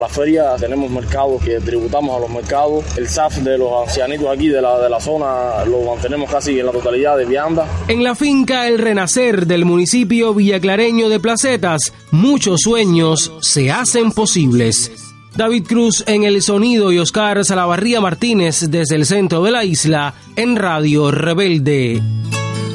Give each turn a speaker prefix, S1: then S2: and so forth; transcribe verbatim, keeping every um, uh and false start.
S1: La feria tenemos mercados que tributamos a los mercados. El S A F de los ancianitos aquí de la, de la zona lo mantenemos casi en la totalidad de vianda.
S2: En la finca El Renacer del municipio villaclareño de Placetas, muchos sueños se hacen posibles. David Cruz en el sonido y Oscar Salavarría Martínez desde el centro de la isla en Radio Rebelde.